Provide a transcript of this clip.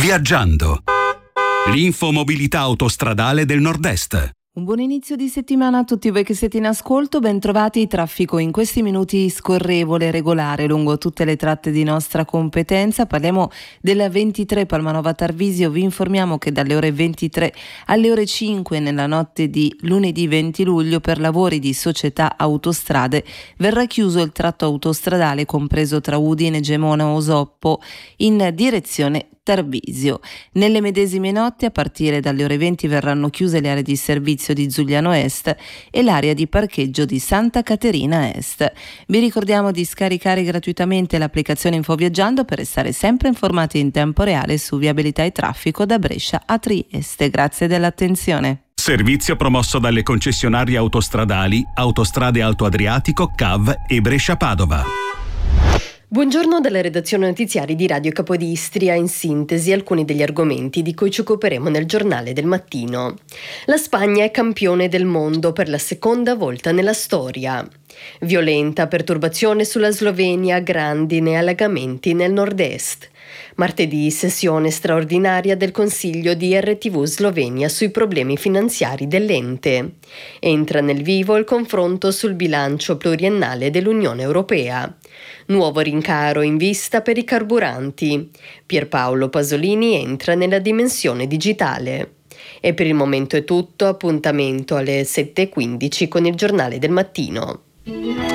Viaggiando. L'infomobilità autostradale del Nord-Est. Un buon inizio di settimana a tutti voi che siete in ascolto, ben trovati. Traffico in questi minuti scorrevole e regolare lungo tutte le tratte di nostra competenza. Parliamo della 23 Palmanova-Tarvisio, vi informiamo che dalle ore 23 alle ore 5 nella notte di lunedì 20 luglio per lavori di Società Autostrade verrà chiuso il tratto autostradale compreso tra Udine, Gemona e Osoppo in direzione Tarvisio. Nelle medesime notti a partire dalle ore 20 verranno chiuse le aree di servizio di Zugliano Est e l'area di parcheggio di Santa Caterina Est. Vi ricordiamo di scaricare gratuitamente l'applicazione InfoViaggiando per restare sempre informati in tempo reale su viabilità e traffico da Brescia a Trieste. Grazie dell'attenzione. Servizio promosso dalle concessionarie autostradali Autostrade Alto Adriatico, CAV e Brescia-Padova. Buongiorno dalla redazione notiziari di Radio Capodistria, in sintesi alcuni degli argomenti di cui ci occuperemo nel giornale del mattino. La Spagna è campione del mondo per la seconda volta nella storia. Violenta perturbazione sulla Slovenia, grandine e allagamenti nel nord-est. Martedì sessione straordinaria del Consiglio di RTV Slovenia sui problemi finanziari dell'ente. Entra nel vivo il confronto sul bilancio pluriennale dell'Unione Europea. Nuovo rincaro in vista per i carburanti. Pierpaolo Pasolini entra nella dimensione digitale. E per il momento è tutto, appuntamento alle 7:15 con il giornale del mattino.